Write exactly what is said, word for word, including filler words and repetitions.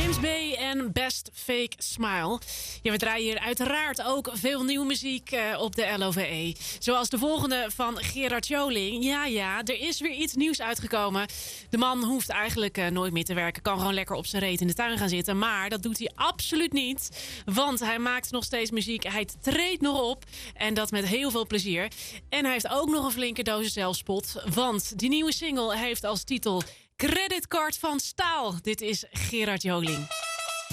James Bay en Best Fake Smile. Ja, we draaien hier uiteraard ook veel nieuwe muziek uh, op de L O V E. Zoals de volgende van Gerard Joling. Ja, ja, er is weer iets nieuws uitgekomen. De man hoeft eigenlijk uh, nooit meer te werken. Kan gewoon lekker op zijn reet in de tuin gaan zitten. Maar dat doet hij absoluut niet. Want hij maakt nog steeds muziek. Hij treedt nog op. En dat met heel veel plezier. En hij heeft ook nog een flinke dosis zelfspot. Want die nieuwe single heeft als titel Creditcard van Staal. Dit is Gerard Joling.